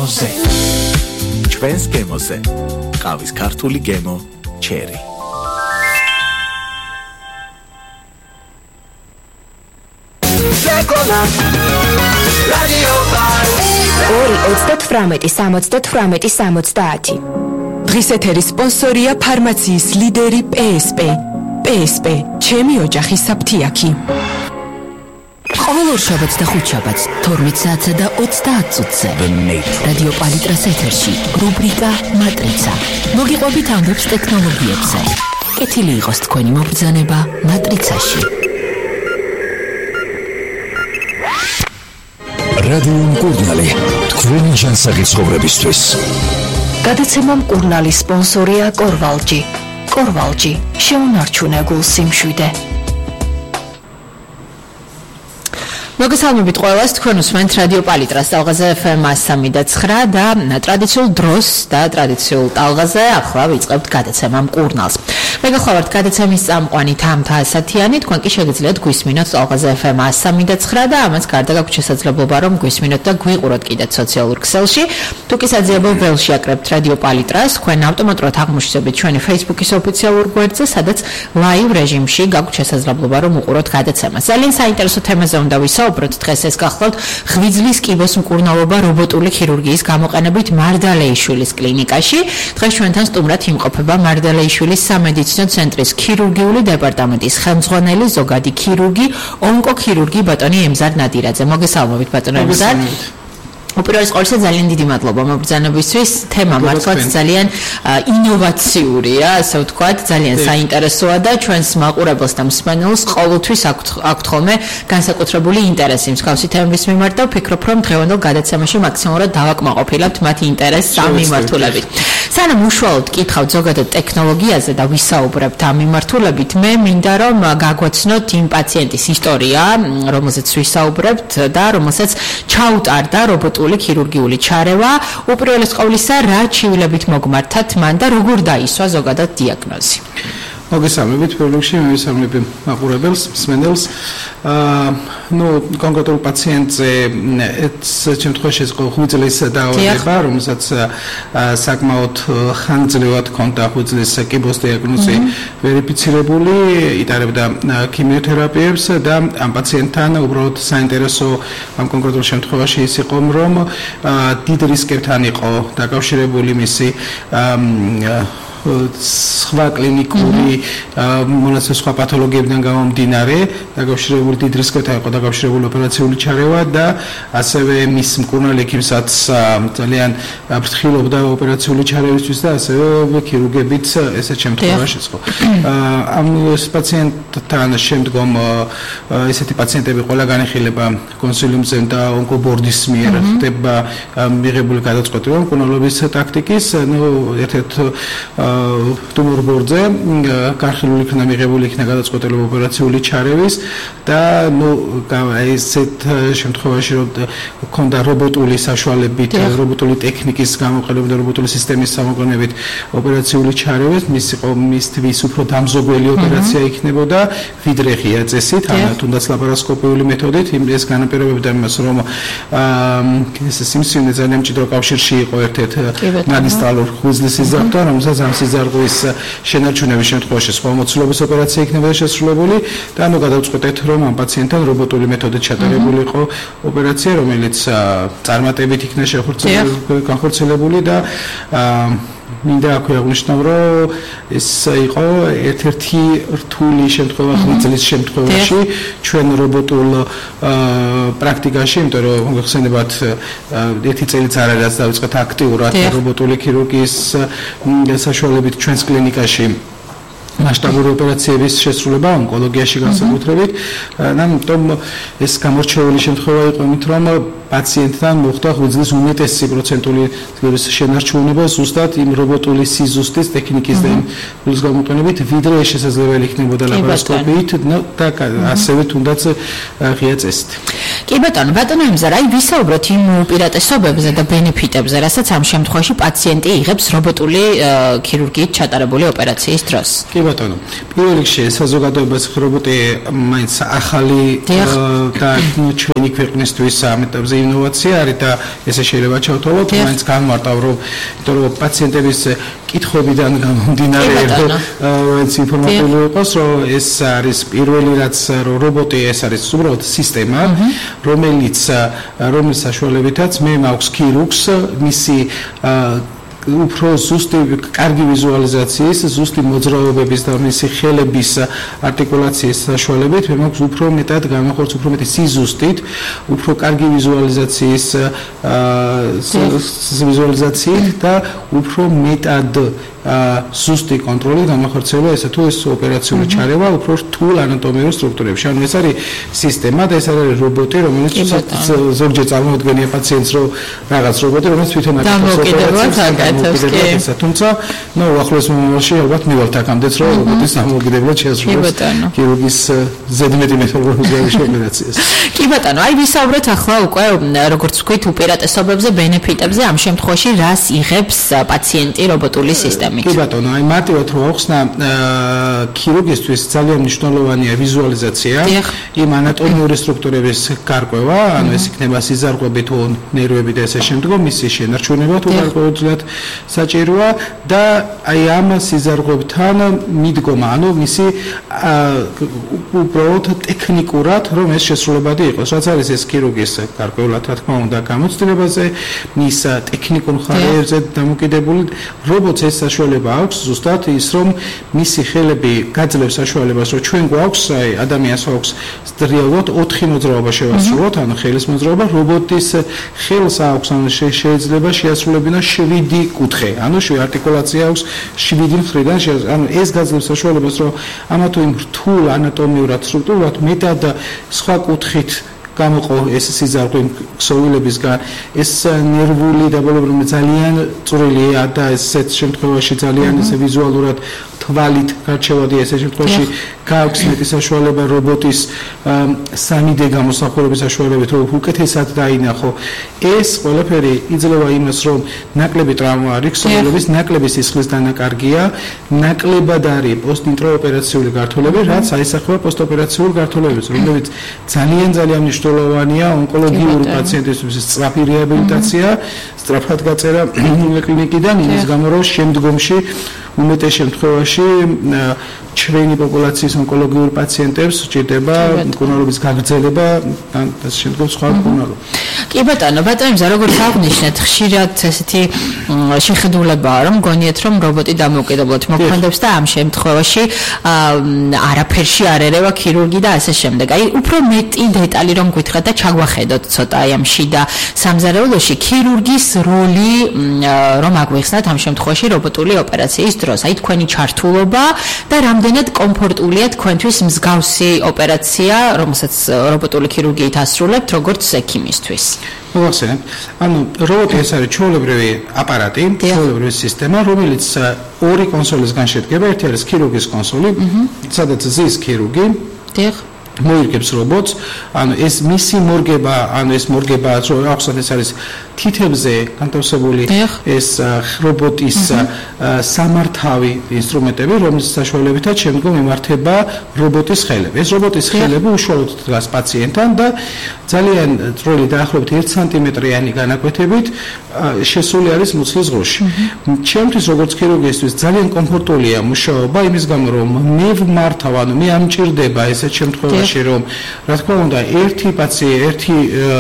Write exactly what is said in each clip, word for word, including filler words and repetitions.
გემოზე. ჩვენს გემოზე. ყავის ქართული გემო ჩერი. ორი ოცდათვრამეტი სამოცდათვრამეტი სამოცდაათი. დღის ეთერის სპონსორია ფარმაციის ლიდერი პე ეს პე. პე ეს პე, ჩემი ოჯახი საფთიაქი. ყოველ ორშაბათს და ხუთშაბათს თორმეტ საათსა და ოცდაათ წუთზე რადიო პალიტრას ეთერში რუბრიკა მატრიცა. მოგიყვებით ამბებს ტექნოლოგიებზე. კეთილი იყოს თქვენი მობრძანება მატრიცაში. რადიო მკურნალი, თქვენი ჯანსაღი ცხოვრებისთვის. გადაცემა მკურნალის სპონსორია კორვალჯი. კორვალჯი, შეუნარჩუნე გულ სიმშვიდე. მოგესალმებით ყველას, თქვენ უსმენთ რადიო პალიტრას ტალღაზე ეფ ემ სამი და ცხრა და ტრადიციულ დროს და ტრადიციულ ტალღაზე ახლა ვიწყებთ გადაცემა მკურნალს. მე გახლავართ გადაცემის წამყვანი თამთა ასათიანი, თქვენ კი შეგიძლიათ გვისმინოთ ტალღაზე ეფ ემ სამი და ცხრა და ამას გარდა გაქვთ შესაძლებლობა რომ გვისმინოთ და გვიყუროთ კიდეც სოციალურ ქსელში. თუ კი საძიებო ველში აკრებთ რადიო პალიტრას, თქვენ ავტომატურად აღმოჩნდებით ჩვენი Facebook-ის ოფიციალურ გვერდზე, სადაც ლაივ რეჟიმში გაქვთ შესაძლებლობა რომ უყუროთ გადაცემას. ძალიან საინტერესო თემაზე უნდა ვისაუბროთ. უბრალოდ დღეს ეს გახლავთ ღვიძლის კიბოს მკურნალობა რობოტული ქირურგიის გამოყენებით მარდალეიშვილის კლინიკაში. დღეს ჩვენთან სტუმრად იმყოფება მარდალეიშვილის სამედიცინო ცენტრის ქირურგიული დეპარტამენტის ხელმძღვანელი ზოგადი ქირურგი, ონკოქირურგი ბატონი ემზარ ნადირაძე. მოგესალმებით ბატონო ემზარ. უპირველეს ყოვლისა ძალიან დიდი მადლობა მობრძანებისთვის. თემა მართლაც ძალიან ინოვაციურია, ასე ვთქვათ, ძალიან საინტერესოა და ჩვენს მაყურებელს და მსმენელს ყოველთვის აქვთ ხოლმე განსაკუთრებული ინტერესი მსგავსი თემების მიმართ და ვფიქრობ, რომ დღევანდელ გადაცემაში მაქსიმალურად დავაკმაყოფილებთ მათ ინტერესს ამ მიმართულებით. სანამ უშუალოდ კითხავთ ზოგადად ტექნოლოგიაზე და ვისაუბრებთ ამ მიმართულებით, მე მინდა რომ გაგვაცნოთ იმ პაციენტის ისტორია, რომელზეც ვისაუბრებთ და რომელსაც ჩაუტარდა რობოტული ქირურგიული ჩარევა. უპირველეს ყოვლისა, რა ჩივილებით მოგმართათ მან და როგორ დაისვა ზოგადად დიაგნოზი? მოგესალმებით, პროლოგში მივესალმები მაყურებელს, მსმენელს. აა, ну, კონკრეტულ პაციენტზე ეს შემთხვევაში ეს ღვიძლის დაავადება, რომელსაც საკმაოდ ხანგრძლივად ჰქონდა ღვიძლის კიბოს დიაგნოზი ვერიფიცირებული, იტარებდა ქიმიოთერაპიებს და ამ პაციენტთან უბრალოდ საინტერესო ამ კონკრეტულ შემთხვევაში ის იყო, რომ დიდ რისკებთან იყო დაკავშირებული მისი სხვა კლინიკური მონაცემ სხვა პათოლოგიებიდან გამომდინარე, დაკავშირებული დიდ რისკებთან იყო დაკავშირებული ოპერაციული ჩარევა და ასევე მის მკურნალ ექიმსაც ძალიან ფრთხილობდა ოპერაციული ჩარევისთვის და ასევე ქირურგებიც ესეთ შემთხვევაში იყო. ამ პაციენტთან შემდგომ ესეთი პაციენტები ყველა განიხილება კონსილიუმზე და ონკობორდის მიერ ხდება მიღებული გადაწყვეტილება მკურნალობის ტაქტიკის, ну, ერთ-ერთ ტუმორ ბორდზე განხილული იქნა მიღებული იქნა გადაწყვეტილება ოპერაციული ჩარევის და ну ესეთ შემთხვევაში რომ ქონდა რობოტული საშუალებით, რობოტული ტექნიკის გამოყენებით, რობოტული სისტემის გამოყენებით ოპერაციული ჩარევის, მის იყო მისთვის უფრო დამზოგველი ოპერაცია იქნებოდა, ვიდრე ღია წესით, ან თუნდაც ლაპარასკოპიული მეთოდით. ეს განაპირობებდა იმას, რომ ეს სიმსივნე ძალიან მჭიდრო კავშირში იყო ერთ-ერთ მაგისტრალურ ღვიძლის სიზართან, რომელსაც ამ სიზარღვის შენარჩუნების შემთხვევაში სხვა მოცულობის ოპერაცია იქნებოდა შესრულებული და ანუ გადავწყვეტეთ, რომ ამ πაციენტთან რობოტული მეთოდით ჩატარებული იყო ოპერაცია, რომელიც წარმატებით იქნა განხორციელებული და მინდა აქვე აღნიშნო, რომ ეს იყო ერთ-ერთი რთული შემთხვევა ღვიძლის შემთხვევაში ჩვენ რობოტულ პრაქტიკაში, იმიტომ რომ მოგხსენებათ ერთი წელიც არ არის დავიწყეთ აქტიურად რობოტული ქირურგიის საშუალებით ჩვენს კლინიკაში მასშტაბური ოპერაციების შესრულება ონკოლოგიაში განსაკუთრებით. ამიტომ ეს გამორჩეული შემთხვევა იყო იმით, რომ პაციენტთან მოხდა ღვიძლის უმეტესი პროცენტული შენარჩუნება ზუსტად იმ რობოტული სიზუსტის ტექნიკის და იმ ღვიძლის გამოყენებით, ვიდრე შესაძლებელი იქნებოდა ლაპარასკოპიით და ასევე თუნდაც ღია წესით. კი ბატონო, ბატონო იმზარ, აი ვისაუბროთ იმ უპირატესობებზე და ბენეფიტებზე, რასაც ამ შემთხვევაში პაციენტი იღებს რობოტული ქირურგიით ჩატარებული ოპერაციის დროს. კი ბატონო, პირველ რიგში საზოგადოებას რობოტი მაინც ახალი და ჩვენი ქვეყნისთვის ამ ეტაპზე ინოვაცია არის და ესე შეიძლება ჩავთვალოთ, მაინც განმარტავ რომ იმიტომ რომ პაციენტების კითხვებიდან გამომდინარე რომ მაინც ინფორმატიული იყოს რომ ეს არის პირველი რაც რომ რობოტი ეს არის უბრალოდ სისტემა რომელიც რომლის საშუალებითაც მე მაქვს ქირურგს მისი უფრო ზუსტი კარგი ვიზუალიზაციის, ზუსტი მოძრაობების და მისი ხელების არტიკულაციის საშუალებით მე მაქვს უფრო მეტად განახორციელოს უფრო მეტი სიზუსტით, უფრო კარგი ვიზუალიზაციის ვიზუალიზაციით და უფრო მეტად ზუსტი კონტროლი განახორციელა ესე თუ ეს ოპერაციული ჩარევა უფრო რთულ ანატომიურ სტრუქტურებში. ანუ ეს არის სისტემა და ეს არის რობოტი, რომელიც ზოგჯერ წარმოადგენია პაციენტს რომ რაღაც რობოტი, რომელიც თვითონ აკეთებს. თუმცა, ნუ ახლოს მომავალში ალბათ მივალთ აქამდეც რომ რობოტის დამოუკიდებლად შეასრულოს ქირურგის ზედმეტი მეთოდოლოგიის ოპერაციას. კი ბატონო, აი ვისაუბრეთ ახლა უკვე როგორც ვთქვით უპირატესობებზე, ბენეფიტებზე, ამ შემთხვევაში რას იღებს პაციენტი რობოტული სისტემით? კი ბატონო, აი მარტივად რომ ავხსნა ქირურგისთვის ძალიან მნიშვნელოვანია ვიზუალიზაცია, იმ ანატომიური სტრუქტურების გარკვევა, ანუ ეს იქნება სიზარღვები თუ ნერვები და ესე შემდგომ, მისი შენარჩუნება თუ გარკვეულად საჭიროა და აი ამ სიზარღვებთან მიდგომა, ანუ მისი უბრალოდ ტექნიკურად რომ ეს შესრულებადი იყოს, რაც არის ეს ქირურგის გარკვეულად რა თქმა უნდა გამოცდილებაზე, მის ტექნიკურ მხარეებზე დამოკიდებული რობოტს ეს საშუალება აქვს ზუსტად ის რომ მისი ხელები გაძლევს საშუალებას რომ ჩვენ გვაქვს აი ადამიანს აქვს რეალურად ოთხი მოძრაობა შევასრულოთ ანუ ხელის მოძრაობა რობოტის ხელს აქვს ანუ შეიძლება შეასრულებინა შვიდი კუთხე ანუ შვიდი არტიკულაცია აქვს შვიდი მხრიდან ანუ ეს გაძლევს საშუალებას რომ ამა თუ იმ რთულ ანატომიურად სტრუქტურულად მეტად სხვა კუთხით გამოყო ეს სიზარღვე ქსოვილებისგან ეს ნერვული დაბოლოება ძალიან წვრილია და ესეთ შემთხვევაში ძალიან ესე ვიზუალურად თვალით გარჩევადი ესე შემთხვევაში გააქვს მეტი საშუალება რობოტის სამი დე გამოსახულების საშუალებით რომ უკეთესად დაინახო ეს ყველაფერი იძლევა იმას რომ ნაკლები ტრავმა არის ქსოვილების ნაკლები სისხლის დანაკარგია ნაკლებად არის პოსტინტრაოპერაციული გართულები რაც აისახება პოსტოპერაციულ გართულებებს რომლებიც ძალიან ძალიან მნიშვნელოვანია ონკოლოგიური პაციენტისთვის სწრაფი რეაბილიტაცია სწრაფად გაწერა კლინიკიდან იმის გამო რომ შემდგომში უმეტეს შემთხვევაში ჩვენი პოპულაციის ონკოლოგიური პაციენტებს სჭირდება მკურნალობის გაგრძელება და შემდგომ სხვა მკურნალობა. კი ბატონო, ბატონო, როგორც აღნიშნეთ, ხშირად ესეთი შეხედულებაა, რომ გონიათ, რომ რობოტი დამოუკიდებლად მოქმედებს და ამ შემთხვევაში არაფერში არ ერევა ქირურგი და ასე შემდეგ. აი, უფრო მეტი დეტალი რომ გითხრათ და ჩაგვახედოთ ცოტა აი ამ შიდა სამზარეულოში ქირურგის როლი რომ აგვიხსნათ ამ შემთხვევაში რობოტული ოპერაციის დროს. აი თქვენი ჩართულობა და რამდენად კომფორტულია თქვენთვის მსგავსი ოპერაცია, რომელსაც რობოტული ქირურგიით ასრულებთ, როგორც ექიმისთვის. მოახსენებთ, ანუ რობოტი ეს არის ჩვეულებრივი აპარატი, ჩვეულებრივი სისტემა, რომელიც ორი კონსოლისგან შედგება, ერთი არის ქირურგის კონსოლი, სადაც ზის ქირურგი. დიახ. მოირგებს რობოტს, ანუ ეს მისი მორგება, ანუ ეს მორგება, რომ ახსოვთ ეს არის თითებზე განთავსებული ეს რობოტის სამართავი ინსტრუმენტები, რომლის საშუალებითაც შემდგომ იმართება რობოტის ხელები. ეს რობოტის ხელები უშუალოდ დგას პაციენტთან და ძალიან წვრილი დაახლოებით ერთი სანტიმეტრიანი განაკვეთებით შესული არის მუცლის ღრუში. ჩემთვის როგორც ქირურგისთვის ძალიან კომფორტულია მუშაობა იმის გამო რომ მე ვმართავ, ანუ მე ამჭირდება ესეთ შემთხვევაში რომ რა თქმა უნდა ერთი პაციენტი, ერთი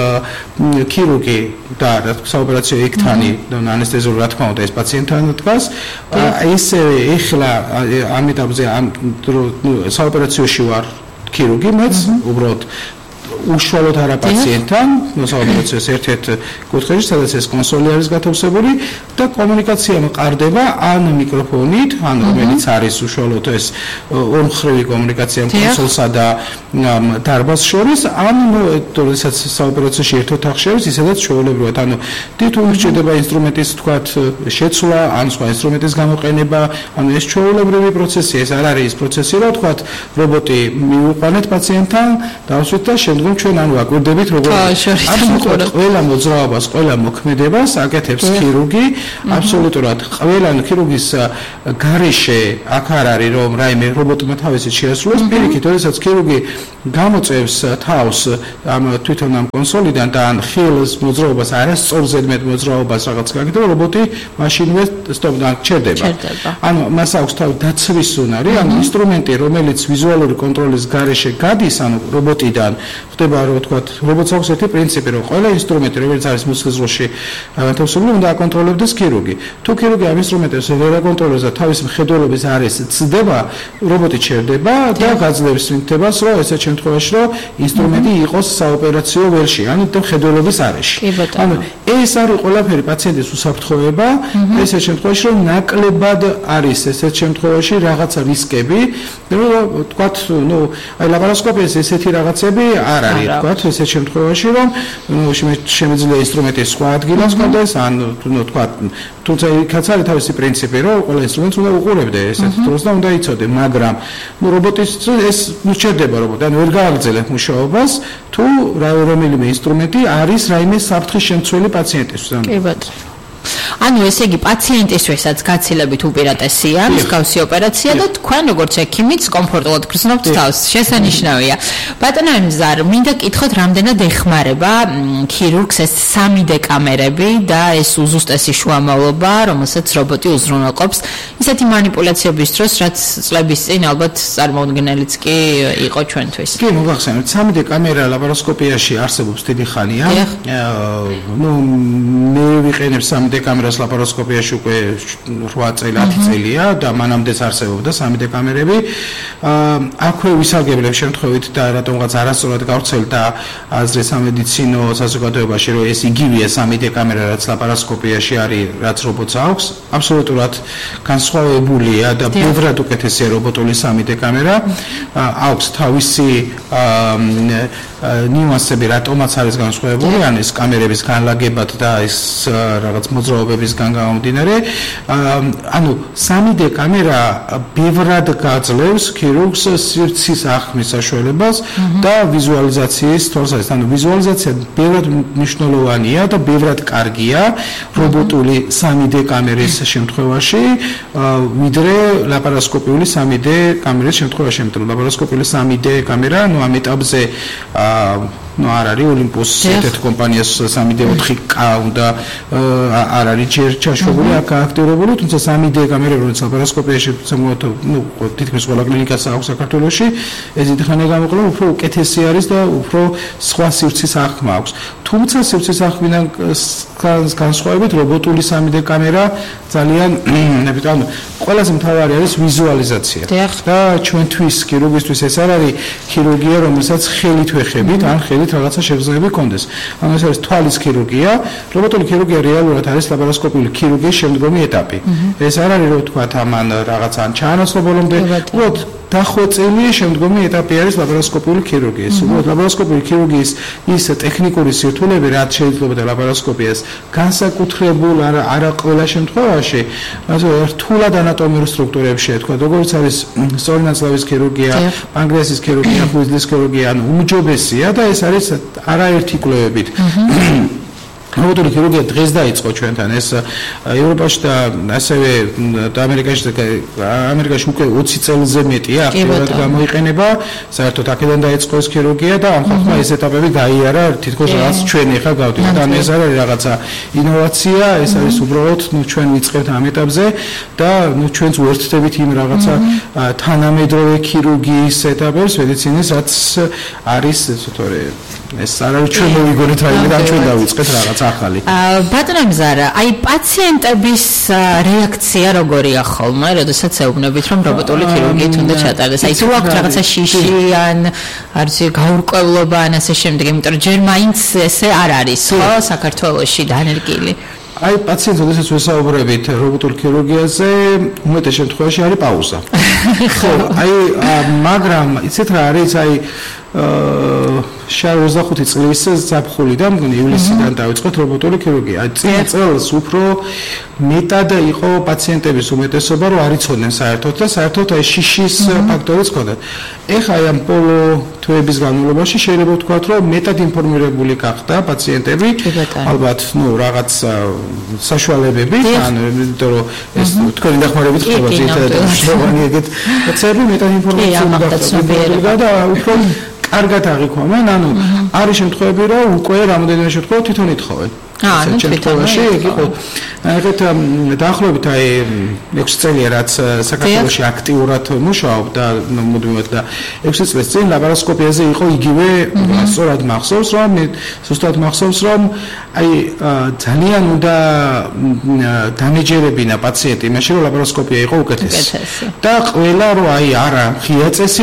ქირურგი და საოპერაციო ექთანი და ანესთეზიოლოგი რა თქმა უნდა ეს პაციენტთან დგას. ესე ეხლა ამ ეტაპზე ამ საოპერაციოში ვარ ქირურგი, მეც უბრალოდ უშუალოდ არა პაციენტთან, საოპერაციოს ერთ-ერთ კუთხეში, სადაც ეს კონსოლი არის გათავსებული და კომუნიკაცია მყარდება ან მიკროფონით, ან რომელიც არის უშუალოდ ეს ორმხრივი კომუნიკაცია კონსოლსა და დარბაზს შორის, ან როდესაც საოპერაციოში ერთ ოთახში არის, ისედაც ჩვეულებრივად, ანუ თითოეულ სჭირდება ინსტრუმენტის თქვათ შეცვლა, ან სხვა ინსტრუმენტის გამოყენება, ანუ ეს ჩვეულებრივი პროცესია, ეს არ არის ის პროცესი, რომ თქვათ რობოტი მივიყვანეთ პაციენტთან, დავსვით და შემდგომ ჩვენ ანუ აკვირდებით როგორ აბსოლუტურად ყველა მოძრაობას, ყველა მოქმედებას აკეთებს ქირურგი, აბსოლუტურად ყველა ქირურგის გარეშე აქ არ არის რომ რაიმე რობოტმა თავისი შეასრულოს, პირიქით, როდესაც ქირურგი გამოწევს თავს ამ თვითონ ამ კონსოლიდან და ან ხილს მოძრაობას, არასწორ ზედმეტ მოძრაობას რაღაც გაკეთება, რობოტი მაშინვე სტოპ-დან ჩერდება. ანუ მას აქვს თავი დაცვის უნარი, ანუ ინსტრუმენტი, რომელიც ვიზუალური კონტროლის გარეშე გადის, ანუ რობოტიდან ხდება რომ თქვა რობოტს აქვს ერთი პრინციპი, რომ ყველა ინსტრუმენტი, რომელიც არის მუცლის განთავსებული, უნდა აკონტროლებდეს ქირურგი. თუ ქირურგი ამ ინსტრუმენტებს ვერ აკონტროლებს და თავის მხედველობის არეში ცდება, რობოტი ჩერდება და გაძლევს მითებას, რომ ესეთ შემთხვევაში რომ ინსტრუმენტი იყოს საოპერაციო ველში, ანუ მხედველობის არეში. ანუ ეს არის ყველაფერი პაციენტის უსაფრთხოება, ესეთ შემთხვევაში რომ ნაკლებად არის ესეთ შემთხვევაში რაღაცა რისკები, რომ თქვათ, ნუ აი ლაპარასკოპიის ესეთი რაღაცები არ არის, თქვათ, ესეთ შემთხვევაში რომ ნუ შემიძლია ინსტრუმენტი სხვა ადგილას გქონდეს, ან ნუ თქვათ, თუმცა იქაც არის თავისი პრინციპი, რომ ყველა ინსტრუმენტს უნდა უყურებდე ესეთ დროს და უნდა იცოდე, მაგრამ ნუ რობოტის ეს ნუ ჩერდება რობოტი, ანუ ვერ გააგრძელებ მუშაობას, თუ რომელიმე ინსტრუმენტი არის რაიმე საფრთხის შემცველი პაციენტისთვის. კი ბატონო. ანუ ესე იგი პაციენტისთვისაც გაცილებით უპირატესია მსგავსი ოპერაცია და თქვენ როგორც ექიმიც კომფორტულად გრძნობთ თავს. შესანიშნავია. ბატონო ემზარ, მინდა კითხოთ, რამდენად ეხმარება ქირურგს ეს სამი დე კამერები და ეს უზუსტესი შუამავლობა, რომელსაც რობოტი უზრუნველყოფს ისეთი манипуляციების დროს, რაც წლების წინ ალბათ წარმოუდგენელიც კი იყო ჩვენთვის. კი, მოგახსენებთ, სამი დე კამერა ლაპარასკოპიაში არსებობს დიდი ხანია. ნუ მე ვიყენებ სამი დე კამერას ლაპარასკოპიაში უკვე რვა წელი, ათი წელია და მანამდეც არსებობდა სამი დე კამერები. აქვე ვისარგებლებ შემთხვევით და რატომღაც არასწორად გავრცელდა აზრი სამედიცინო საზოგადოებაში, რომ ეს იგივეა სამი დე კამერა, რაც ლაპარასკოპიაში არის, რაც რობოტს აქვს. აბსოლუტურად განსხვავებულია და ბევრად უკეთესია რობოტული სამი დე კამერა. აქვს თავისი ნიუანსები, რატომაც არის განსხვავებული, ან ეს კამერების განლაგებად და ეს რაღაც მოძრაობებისგან გამომდინარე. ანუ სამი დე კამერა ბევრად გაძლევს ქირურგს სივრცის აღქმის საშუალებას და ვიზუალიზაციის თვალსაზრისით. ანუ ვიზუალიზაცია ბევრად მნიშვნელოვანია და ბევრად კარგია რობოტული სამი დე კამერის შემთხვევაში, ვიდრე ლაპარასკოპიული სამი დე კამერის შემთხვევაში. იმიტომ რომ ლაპარასკოპიული სამი დე კამერა, ну ამ ეტაპზე ну არ არის ოლიმპოს ერთ კომპანიას სამი დე ოთხი კა უნდა არ არის ჯერ ჩაშვებული აქ აქტიურებული, თუმცა სამი დე კამერები რომელიც ლაპარასკოპიაში სამოთ ну თითქმის ყველა კლინიკას აქვს საქართველოში, ეს დიდი ხანია გამოყენება, უფრო უკეთესი არის და უფრო სხვა სივრცის აღქმა აქვს. თუმცა სივრცის აღქმიდან განსხვავებით რობოტული სამი დე კამერა ძალიან ნებიტანო ყველაზე მთავარი არის ვიზუალიზაცია. და ჩვენთვის ქირურგისთვის ეს არ არის ქირურგია, რომელსაც ხელით ვეხებით, ან ხელით რაღაცა შეგრძნები კონდეს. ანუ ეს არის თვალის ქირურგია, რობოტული ქირურგია რეალურად არის ლაპარასკოპიული ქირურგიის შემდგომი ეტაპი. ეს არ არის რომ თქვა ამან რაღაცა ჩაანაცვლა ბოლომდე, უბრალოდ დახვეწილი შემდგომი ეტაპი არის ლაპარასკოპიული ქირურგიის. უბრალოდ ლაპარასკოპიული ქირურგიის ის ტექნიკური სირთულეები, რაც შეიძლება ლაპარასკოპიას განსაკუთრებულ არა ყველა შემთხვევაში, ასე რთულად ანატომიურ სტრუქტურებში ეთქვა, როგორც არის სწორი ნაწლავის ქირურგია, პანკრეასის ქირურგია, ღვიძლის ქირურგია, ანუ უმჯობესია და ეს არის არაერთი კვლევებით. რობოტული ქირურგია დღეს დაიწყო ჩვენთან, ეს ევროპაში და ასევე ამერიკაში და ამერიკაში უკვე ოცი წელზე მეტია აქტიურად გამოიყენება, საერთოდ აქედან დაიწყო ეს ქირურგია და ამ ხალხმა ეს ეტაპები გაიარა, თითქოს რაღაც ჩვენ ეხლა გავდივართ. ან ეს არ არის რაღაცა ინოვაცია, ეს არის უბრალოდ ნუ ჩვენ ვიწყებთ ამ ეტაპზე და ნუ ჩვენც ვერთდებით იმ რაღაცა თანამედროვე ქირურგიის ეტაპებს მედიცინის, რაც არის თორე ეს არ არის ჩვენ მოვიგონეთ რაიმე და ჩვენ დავიწყეთ რაღაც ახალი. ბატონო მზარა, აი პაციენტების რეაქცია როგორია ხოლმე, როდესაც ეუბნებით რომ რობოტული ქირურგიით უნდა ჩატარდეს? აი თუ აქვს რაღაცა შიში ან არც გაურკვევლობა ან ასე შემდეგ, იმიტომ რომ ჯერ მაინც ესე არ არის ხო საქართველოში დანერგილი. აი პაციენტს როდესაც ვესაუბრებით რობოტულ ქირურგიაზე, უმეტეს შემთხვევაში არის პაუზა. ხო, აი მაგრამ იცით რა არის, აი შარ ოცდახუთი წლის ზაფხულიდან ივლისიდან დაიწყოთ რობოტული ქირურგია. აი წინა წელს უფრო მეტად იყო პაციენტების უმეტესობა, რომ არ იცოდნენ საერთოდ და საერთოდ აი შიშის ფაქტორიც ჰქონდათ. ეხლა აი ამ ბოლო თვეების განმავლობაში შეიძლება ვთქვათ, რომ მეტად ინფორმირებული გახდა პაციენტები, ალბათ, ну, რაღაც საშუალებები, ანუ იმიტომ რომ ეს თქვენი დახმარებით ხდება ზედმეტად შევანი ეგეთ ცერვი მეტად ინფორმაცია გახდა და უფრო კარგად აღიქვამენ, ანუ არის შემთხვევები, რომ უკვე რამოდენიმე შემთხვევაში თვითონ ითხოვენ. აა, ნუ თვითონში ეგ იყო. ეგეთ დაახლოებით აი ექვსი წელია რაც საქართველოში აქტიურად მუშაობ და მუდმივად და ექვსი წლის წინ ლაპარასკოპიაზე იყო იგივე სწორად მახსოვს რომ ზუსტად მახსოვს რომ აი ძალიან უნდა დამეჯერებინა პაციენტი იმაში რომ ლაპარასკოპია იყო უკეთესი და ყველა რომ აი არა ღია წესი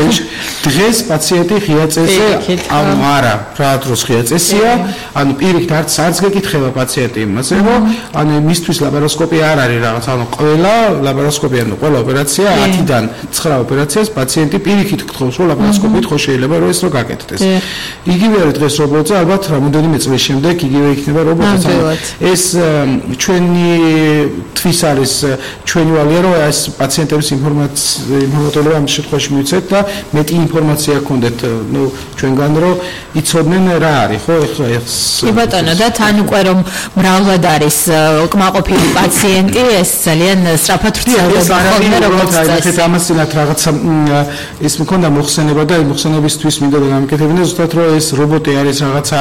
დღეს პაციენტი ღია წესზე ანუ არა რა დროს ღია წესია ანუ პირიქით არც არც გეკითხება პაციენტი იმაზე რომ ანუ მისთვის ლაპარასკოპია არ არის რაღაც ანუ ყველა ლაპარასკოპია ანუ ყველა ოპერაცია ათიდან ცხრა ოპერაციას პაციენტი პირიქით გთხოვს რომ ლაპარასკოპიით ხო შეიძლება რომ ეს რო გაკეთდეს იგივე არის დღეს რობოტზე ალბათ რამოდენიმე წლის შემდეგ იგივე იქნება რობოტი ეს ჩვენი თვის არის ჩვენი ვალია რომ ეს პაციენტების ინფორმაცია ინფორმატოლოგია ამ შემთხვევაში მივიცეთ და მეტი ინფორმაცია გქონდეთ ნუ ჩვენგან რომ იცოდნენ რა არის ხო ეხლა ეს კი ბატონო და თან უკვე რომ მრავლად არის კმაყოფილი პაციენტი ეს ძალიან სწრაფად ვრცელდება ხოლმე როგორც ეს ამასინათ რაღაცა ის მქონდა მოხსენება და იმ მოხსენებისთვის მინდა გამიკეთებინა ზუსტად რომ ეს რობოტი არის რაღაცა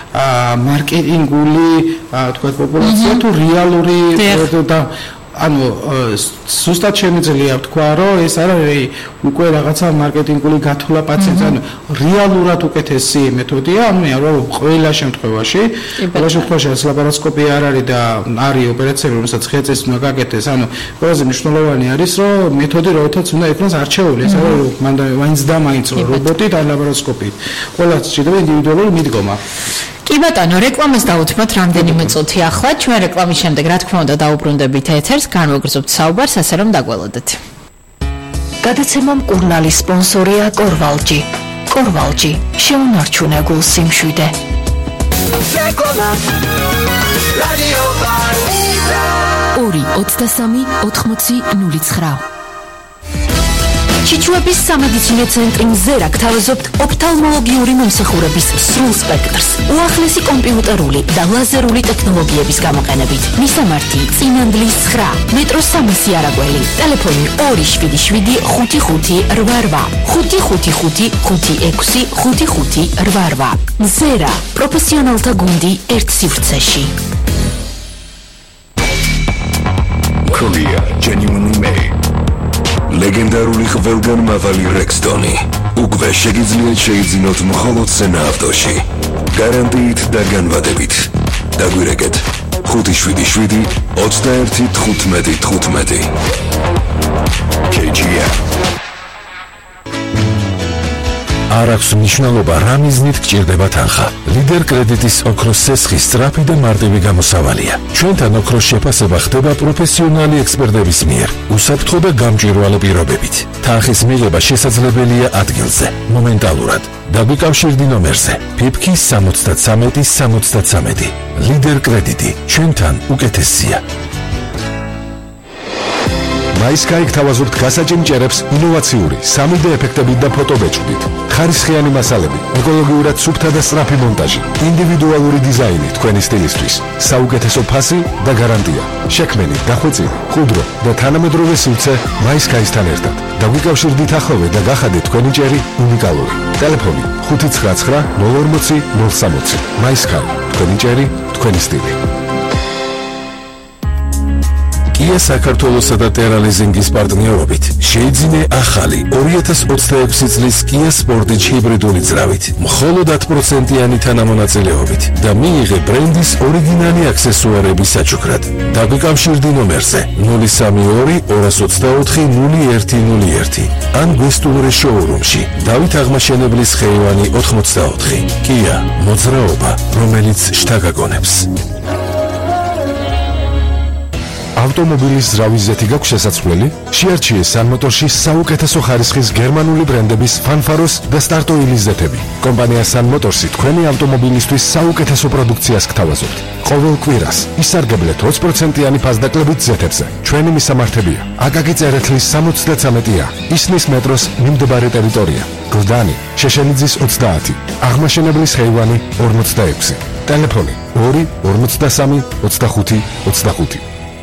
მარკეტინგული თქვა პოპულაცია თუ რეალური და ანუ ზუსტად შემიძლია თქვა რომ ეს არ არის უკვე რაღაცა მარკეტინგული გათვლა პაციენტს ანუ რეალურად უკეთესი მეთოდია ანუ რომ ყველა შემთხვევაში ყველა შემთხვევაში ეს ლაპარასკოპია არ არის და არის ოპერაციები რომელსაც ღია წესით უნდა გაკეთდეს ანუ ყველაზე მნიშვნელოვანი არის რომ მეთოდი როდესაც უნდა იქნას არჩეული ეს არის რომ მანდა მაინც და მაინც რობოტი და ლაპარასკოპი ყველა შეიძლება ინდივიდუალური მიდგომა კი ბატონო, რეკლამას დავუთმოთ რამდენიმე წუთი ახლა. ჩვენ რეკლამის შემდეგ რა თქმა უნდა დაუბრუნდებით ეთერს, განვაგრძობთ საუბარს, ასე რომ დაგველოდეთ. გადაცემა მკურნალის სპონსორია კორვალჯი. კორვალჯი, შეუნარჩუნე გულს სიმშვიდე. რეკლამა რადიო პალიტრა ორი ოცდასამი ოთხმოცი ნული ცხრა ჩიჩუების სამედიცინო ცენტრი მზერა გთავაზობთ ოფთალმოლოგიური მომსახურების სრულ სპექტრს, უახლესი კომპიუტერული და ლაზერული ტექნოლოგიების გამოყენებით. მისამართი წინანდლის ცხრა, მეტროს სამასი არაგველი, ტელეფონი ორი შვიდი შვიდი ხუთი ხუთი რვა რვა, ხუთი ხუთი ხუთი ხუთი ექვსი ხუთი ხუთი რვა რვა. მზერა, პროფესიონალთა გუნდი ერთ სივრცეში. Korea genuinely made ლეგენდარული ყველგან მაღალი რექსტონი უკვე შეგიძლიათ შეიძინოთ მხოლოდ სენა ავტოში გარანტიით და განვადებით დაგვირეკეთ ხუთი შვიდი შვიდი ოცდაერთი თხუთმეტი თხუთმეტი კეი ჯი ემ არ აქვს მნიშვნელობა რა მიზნით გჭირდება თანხა. ლიდერ კრედიტის ოქროს სესხი სწრაფი და მარტივი გამოსავალია. ჩვენთან ოქროს შეფასება ხდება პროფესიონალი ექსპერტების მიერ, უსაფრთხო და გამჭვირვალე პირობებით. თანხის მიღება შესაძლებელია ადგილზე, მომენტალურად. დაგვიკავშირდი ნომერზე ფიფკი სამოცდათსამეტი სამოცდათსამეტი. ლიდერ კრედიტი, ჩვენთან უკეთესია. მაისკაი გთავაზობთ გასაჭიმჭერებს ინოვაციური სამი დე ეფექტებით და ფოტობეჭდით. ხარისხიანი მასალები, ეკოლოგიურად სუფთა და სწრაფი მონტაჟი, ინდივიდუალური დიზაინი თქვენი სტილისთვის, საუკეთესო ფასი და გარანტია. შექმენი, დახვეწილი, ხუდრო და თანამედროვე სივრცე მაისკაისთან ერთად. დაგვიკავშირდით ახლოვე და გახადეთ თქვენი ჭერი უნიკალური. ტელეფონი ხუთი ცხრა ცხრა ნული ორმოცი ნული სამოცი. მაისკაი, თქვენი ჭერი, თქვენი სტილი. Kia საქართველოსა და Terra Leasing-ის პარტნიორობით შეიძინე ახალი ორი ათას ოცდაექვსი წლის Kia Sportage ჰიბრიდული ძრავით, მხოლოდ ათი პროცენტიანი თანამონაწილეობით და მიიღე ბრენდის ორიგინალი აქსესუარები საჩუქრად. დაგვიკავშირდი ნომერზე ნული სამი ორი ორას ოცდაოთხი ნული ერთი ნული ერთი ან გვესტუმრე შოურუმში დავით აღმაშენებლის ხეივანი ოთხმოცდაოთხი. Kia, მოძრაობა, რომელიც შთაგაგონებს. ავტომობილის ზრავის ზეთი გაქვს შესაძლებელი? შეარჩიე Sun Motors-ში საუკეთესო ხარისხის გერმანული ბრენდების Fanfaros და Start-Oil-ის ზეთები. კომპანია Sun Motors-ი თქვენი ავტომობილისთვის საუკეთესო პროდუქციას გთავაზობთ. ყოველ კვირას ისარგებლეთ ოცი პროცენტიანი ფასდაკლებით ზეთებზე. ჩვენი მისამართებია: აკაკი წერეთლის სამოცდათრამეტია, ისნის მეტროს მიმდებარე ტერიტორია, გლდანი, შეშელიძის ოცდაათი, აღმაშენებლის ხეივანი ორმოცდაექვსი. ტელეფონი ორი ორმოცდასამი ოცდახუთი ოცდახუთი.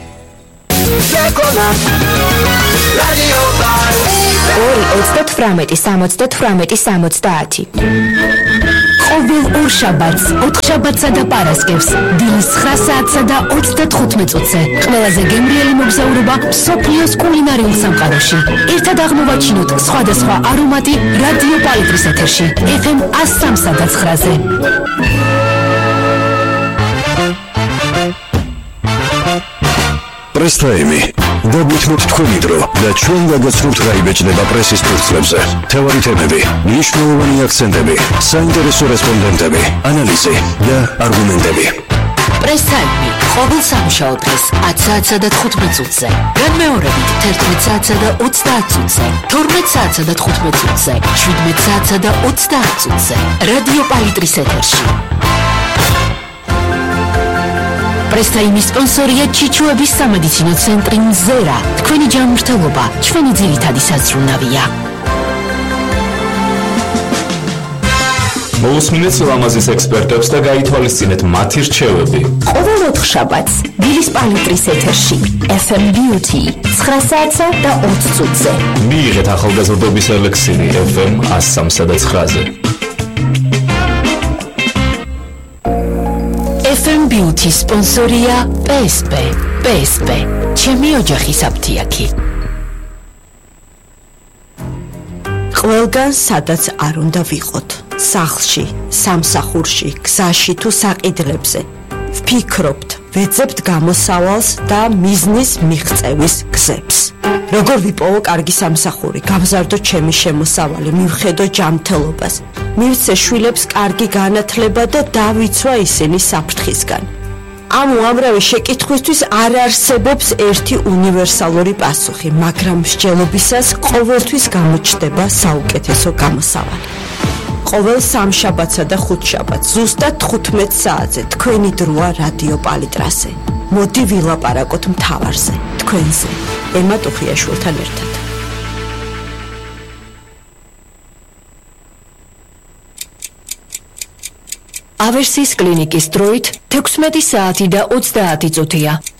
ორი ოცდათვრამეტი სამოცდათვრამეტი სამოცდაათი. ყოველ ორ შაბათს, ოთხ შაბათსა და პარასკევს, დილის ცხრა საათსა და ოცდათხუთმეტ წუთზე, ყველაზე გემრიელი მოგზაურობა მსოფლიოს კულინარიულ სამყაროში. ერთად აღმოვაჩინოთ სხვადასხვა არომატი რადიო პალიტრის ეთერში, ეფ ემ ას სამსა და ცხრაზე. პრესტაიმი დაგვითმოთ თქვენი დრო და ჩვენ გაგაცნობთ რა იბეჭდება პრესის ფურცლებზე. თევარი თემები, მნიშვნელოვანი აქცენტები, საინტერესო რესპონდენტები, ანალიზი და არგუმენტები. პრესტაიმი ყოველ სამშაბათ დღეს ათი საათსა და თხუთმეტ წუთზე, განმეორებით თერთმეტ საათსა და ოცდაათ წუთზე, თორმეტ საათსა და თხუთმეტ წუთზე, შვიდმეტ საათსა და ოცდაათ წუთზე, რადიო პალიტრის ეთერში. პრესტაიმის სპონსორია ჩიჩუების სამედიცინო ცენტრი მზერა. თქვენი ჯანმრთელობა ჩვენი ძირითადი საზრუნავია. მოусმინეთ ლამაზის ექსპერტებს და გაითვალისწინეთ მათი რჩევები. ყოველ ოთხ შაბათს დილის პალიტრის ეთერში ეფ ემ Beauty ცხრა საათსა და ოცი წუთზე. მიიღეთ ახალგაზრდობის ელექსირი ეფ ემ ას სამსა და ცხრაზე. ეფ ემ Beauty სპონსორია პე ეს პე. პე ეს პე ჩემი ოჯახის აფთიაქი. ყველგან სადაც არ უნდა ვიყოთ, სახლში, სამსახურში, გზაში თუ საყიდლებზე. ვფიქრობთ, ვეძებთ გამოსავალს და მიზნის მიღწევის გზებს. როგორ ვიპოვო კარგი სამსახური, გავზარდო ჩემი შემოსავალი, მივხედო ჯანმრთელობას, მივცე შვილებს კარგი განათლება და დავიცვა ისინი საფრთხისგან. ამ უამრავი შეკითხვისთვის არ არსებობს ერთი უნივერსალური პასუხი, მაგრამ მსჯელობისას ყოველთვის გამოჩნდება საუკეთესო გამოსავალი. ყოველ სამშაბათსა და ხუთშაბათს ზუსტად თხუთმეტ საათზე თქვენი დროა რადიო პალიტრაზე. მოდი ვილაპარაკოთ მთავარზე, თქვენზე, ემა ტუხიაშვილთან ერთად. ავერსის კლინიკის დროით თექვსმეტი საათი და ოცდაათი წუთია.